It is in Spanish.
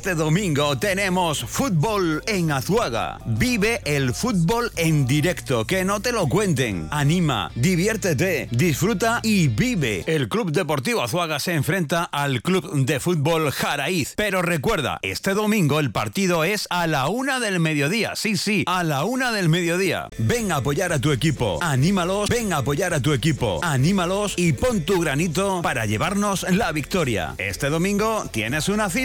Este domingo tenemos fútbol en Azuaga. Vive el fútbol en directo, que no te lo cuenten. Anima, diviértete, disfruta y vive. El Club Deportivo Azuaga se enfrenta al Club de Fútbol Jaraíz. Pero recuerda, este domingo el partido es a la 1 del mediodía. Sí, a la 1 del mediodía. Ven a apoyar a tu equipo. Anímalos, ven a apoyar a tu equipo. Anímalos y pon tu granito para llevarnos la victoria. Este domingo tienes una cita.